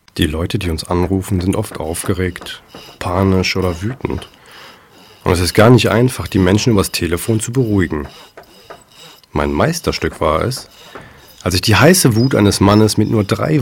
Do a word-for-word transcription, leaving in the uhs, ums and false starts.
Die Leute, die uns anrufen, sind oft aufgeregt, panisch oder wütend. Und es ist gar nicht einfach, die Menschen übers Telefon zu beruhigen. Mein Meisterstück war es, als ich die heiße Wut eines Mannes mit nur drei